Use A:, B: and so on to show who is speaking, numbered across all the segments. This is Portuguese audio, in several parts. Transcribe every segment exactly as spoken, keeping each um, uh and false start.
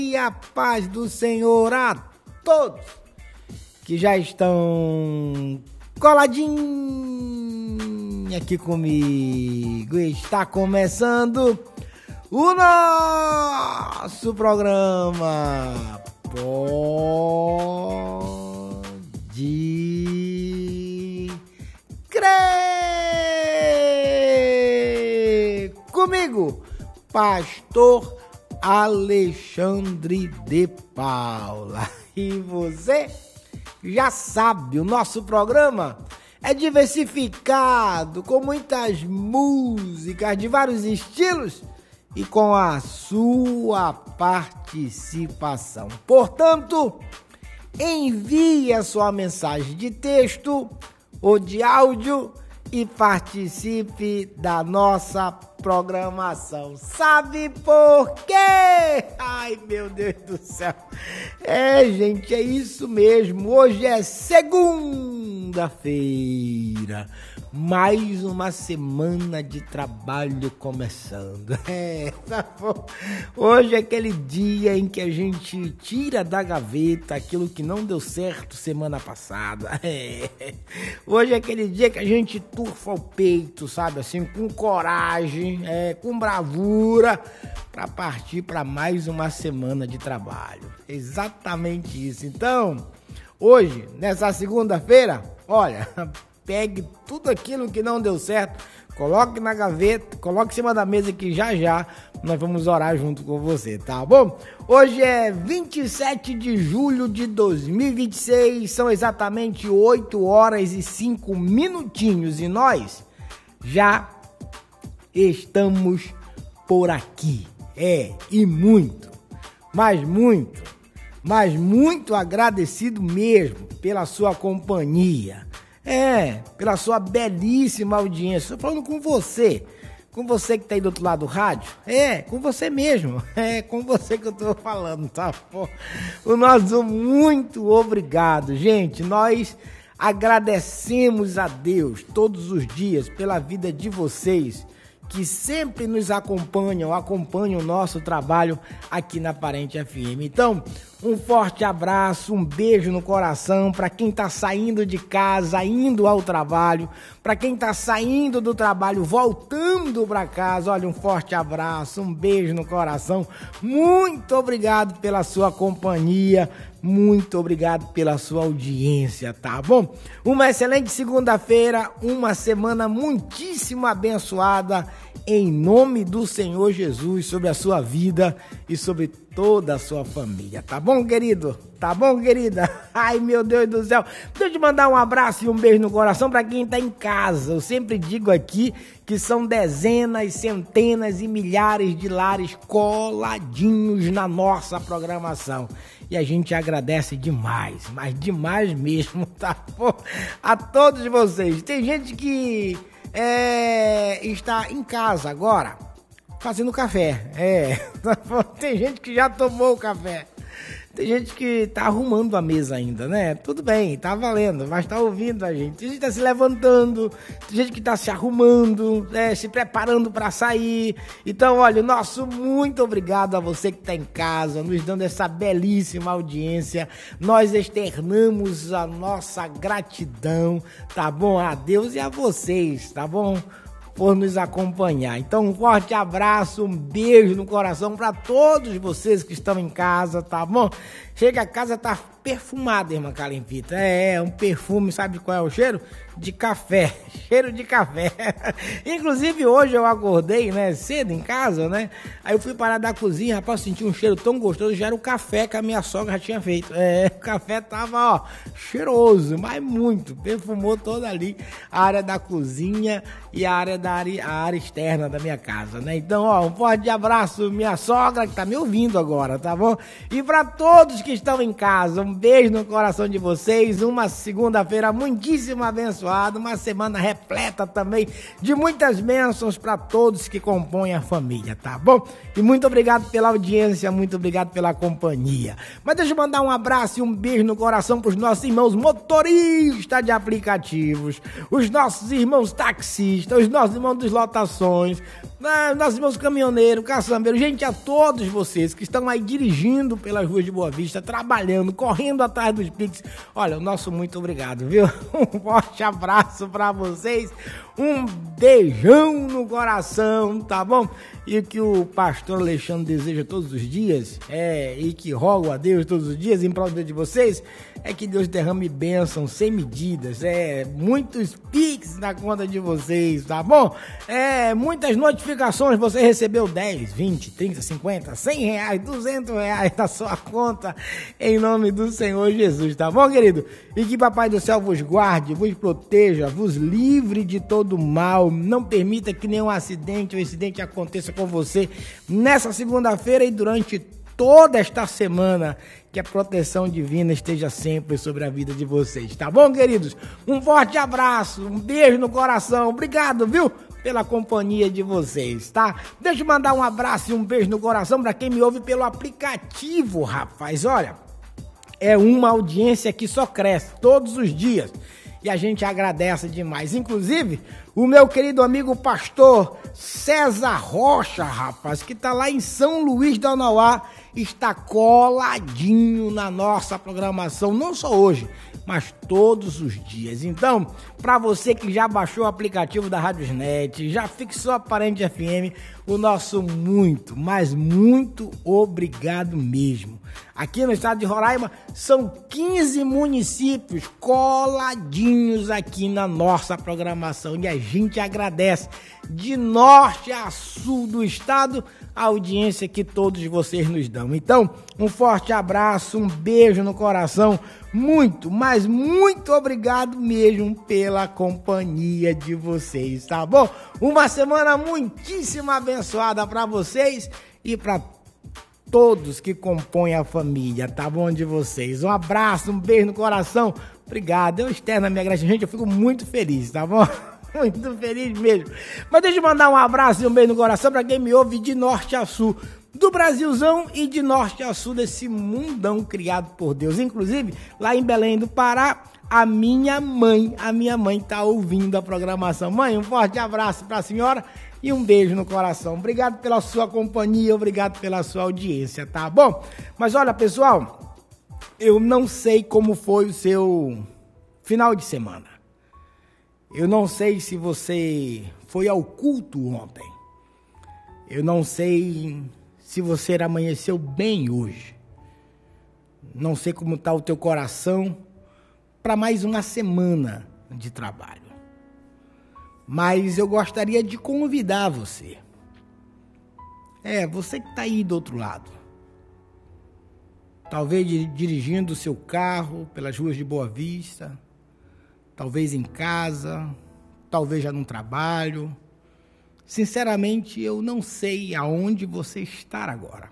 A: E a paz do Senhor a todos que já estão coladinhos aqui comigo. Está começando o nosso programa Pode Crer comigo, Pastor Alexandre de Paula. E você já sabe, o nosso programa é diversificado, com muitas músicas de vários estilos e com a sua participação. Portanto, envie a sua mensagem de texto ou de áudio e participe da nossa programação. Sabe por quê? Ai, meu Deus do céu. É, gente, é isso mesmo. Hoje é segunda-feira. Mais uma semana de trabalho começando. É, tá bom. Hoje é aquele dia em que a gente tira da gaveta aquilo que não deu certo semana passada. É. Hoje é aquele dia que a gente turfa o peito, sabe? Assim, com coragem, é, com bravura, para partir para mais uma semana de trabalho. Exatamente isso. Então, hoje, nessa segunda-feira, olha... Pegue tudo aquilo que não deu certo, coloque na gaveta, coloque em cima da mesa que já já nós vamos orar junto com você, tá bom? Hoje é vinte e sete de julho de dois mil e vinte e seis, são exatamente oito horas e cinco minutinhos e nós já estamos por aqui. É, e muito, mas muito, mas muito agradecido mesmo pela sua companhia. É, pela sua belíssima audiência. Estou falando com você, com você que está aí do outro lado do rádio. É, com você mesmo. É, com você que eu estou falando, tá? Pô. O nosso muito obrigado, gente. Nós agradecemos a Deus todos os dias pela vida de vocês que sempre nos acompanham, acompanham o nosso trabalho aqui na Parente F M. Então, um forte abraço, um beijo no coração para quem está saindo de casa, indo ao trabalho, para quem está saindo do trabalho, voltando para casa. Olha, um forte abraço, um beijo no coração. Muito obrigado pela sua companhia, muito obrigado pela sua audiência, tá bom? Uma excelente segunda-feira, uma semana muitíssimo abençoada, em nome do Senhor Jesus, sobre a sua vida e sobre toda a sua família, tá bom, querido? Tá bom, querida? Ai, meu Deus do céu. Deixa eu mandar um abraço e um beijo no coração para quem tá em casa. Eu sempre digo aqui que são dezenas, centenas e milhares de lares coladinhos na nossa programação. E a gente agradece demais, mas demais mesmo, tá bom? A todos vocês. Tem gente que é, está em casa agora fazendo café. É, tá bom? Tem gente que já tomou o café. Tem gente que tá arrumando a mesa ainda, né? Tudo bem, tá valendo, mas tá ouvindo a gente. Tem gente que tá se levantando, tem gente que tá se arrumando, né? Se preparando para sair. Então, olha, nosso muito obrigado a você que tá em casa, nos dando essa belíssima audiência. Nós externamos a nossa gratidão, tá bom? A Deus e a vocês, tá bom? Por nos acompanhar. Então, um forte abraço, um beijo no coração para todos vocês que estão em casa, tá bom? Chega a casa, tá perfumada, irmã Calempita. É, um perfume, sabe qual é o cheiro? De café, cheiro de café. Inclusive, hoje eu acordei, né, cedo em casa, né? Aí eu fui parar da cozinha, rapaz, senti um cheiro tão gostoso, já era o café que a minha sogra já tinha feito. É, o café tava, ó, cheiroso, mas muito, perfumou toda ali a área da cozinha e a área da área, a área externa da minha casa, né? Então, ó, um forte abraço, minha sogra que tá me ouvindo agora, tá bom? E para todos que estão em casa, um beijo no coração de vocês, uma segunda-feira muitíssimo abençoada, uma semana repleta também de muitas bênçãos para todos que compõem a família, tá bom? E muito obrigado pela audiência, muito obrigado pela companhia. Mas deixa eu mandar um abraço e um beijo no coração para os nossos irmãos motoristas de aplicativos, os nossos irmãos taxistas, os nossos nossos irmãos dos lotações, né, nossos irmãos caminhoneiros, caçambeiros, gente, a todos vocês que estão aí dirigindo pelas ruas de Boa Vista, trabalhando, correndo atrás dos Pix. Olha, o nosso muito obrigado, viu? Um forte abraço para vocês, um beijão no coração, tá bom? E o que o pastor Alexandre deseja todos os dias, é, e que rogo a Deus todos os dias em prol de vocês, é que Deus derrame bênçãos sem medidas, é, muitos Pix na conta de vocês, tá bom? É, muitas notificações, você recebeu dez, vinte, trinta, cinquenta, cem reais, duzentos reais na sua conta, em nome do Senhor Jesus, tá bom, querido? E que Papai do Céu vos guarde, vos proteja, vos livre de todo mal, não permita que nenhum acidente ou incidente aconteça com você nessa segunda-feira e durante toda esta semana, que a proteção divina esteja sempre sobre a vida de vocês, tá bom, queridos? Um forte abraço, um beijo no coração, obrigado, viu, pela companhia de vocês, tá? Deixa eu mandar um abraço e um beijo no coração para quem me ouve pelo aplicativo, rapaz, olha, é uma audiência que só cresce todos os dias. E a gente agradece demais. Inclusive, o meu querido amigo pastor César Rocha, rapaz, que tá lá em São Luís do Anauá, está coladinho na nossa programação, não só hoje, mas todos os dias. Então, para você que já baixou o aplicativo da Radiosnet, já fixou a Parente F M, o nosso muito, mas muito obrigado mesmo. Aqui no estado de Roraima, são quinze municípios coladinhos aqui na nossa programação e a gente agradece de norte a sul do estado a audiência que todos vocês nos dão. Então, um forte abraço, um beijo no coração, muito, mas muito obrigado mesmo pela companhia de vocês, tá bom? Uma semana muitíssimo abençoada para vocês e para todos que compõem a família, tá bom, de vocês. Um abraço, um beijo no coração, obrigado, eu externo a minha gratidão, gente, eu fico muito feliz, tá bom? Muito feliz mesmo. Mas deixa eu mandar um abraço e um beijo no coração para quem me ouve de norte a sul do Brasilzão e de norte a sul desse mundão criado por Deus. Inclusive, lá em Belém do Pará, a minha mãe, a minha mãe tá ouvindo a programação. Mãe, um forte abraço para a senhora e um beijo no coração. Obrigado pela sua companhia, obrigado pela sua audiência, tá bom? Mas olha, pessoal, eu não sei como foi o seu final de semana. Eu não sei se você foi ao culto ontem. Eu não sei se você amanheceu bem hoje. Não sei como está o teu coração para mais uma semana de trabalho. Mas eu gostaria de convidar você. É, você que está aí do outro lado. Talvez dirigindo o seu carro pelas ruas de Boa Vista. Talvez em casa, talvez já no trabalho. Sinceramente, eu não sei aonde você está agora.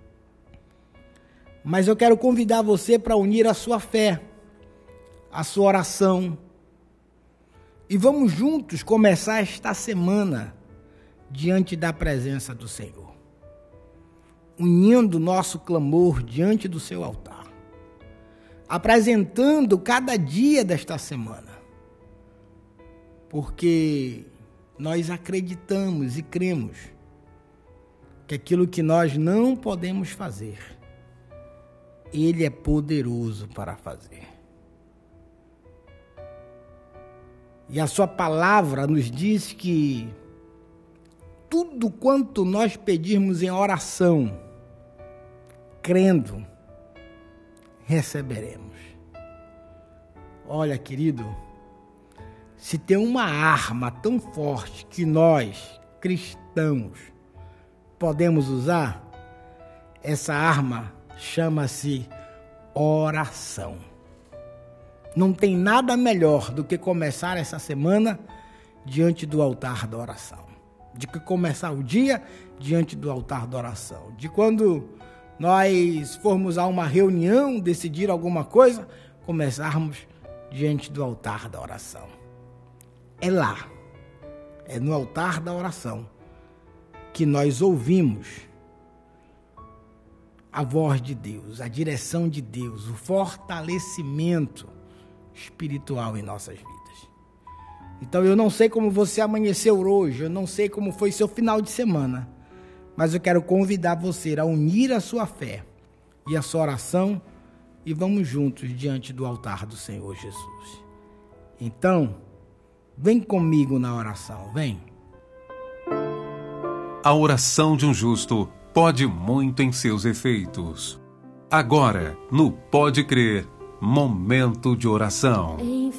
A: Mas eu quero convidar você para unir a sua fé, a sua oração. E vamos juntos começar esta semana diante da presença do Senhor. Unindo nosso clamor diante do seu altar. Apresentando cada dia desta semana. Porque nós acreditamos e cremos que aquilo que nós não podemos fazer, Ele é poderoso para fazer. E a sua palavra nos diz que tudo quanto nós pedirmos em oração, crendo, receberemos. Olha, querido, se tem uma arma tão forte que nós, cristãos, podemos usar, essa arma chama-se oração. Não tem nada melhor do que começar essa semana diante do altar da oração. De que começar o dia diante do altar da oração. De quando nós formos a uma reunião, decidir alguma coisa, começarmos diante do altar da oração. É lá, é no altar da oração, que nós ouvimos a voz de Deus, a direção de Deus, o fortalecimento espiritual em nossas vidas. Então eu não sei como você amanheceu hoje, eu não sei como foi seu final de semana, mas eu quero convidar você a unir a sua fé e a sua oração e vamos juntos diante do altar do Senhor Jesus. Então, vem comigo na oração, vem.
B: A oração de um justo pode muito em seus efeitos. Agora, no Pode Crer, momento de oração.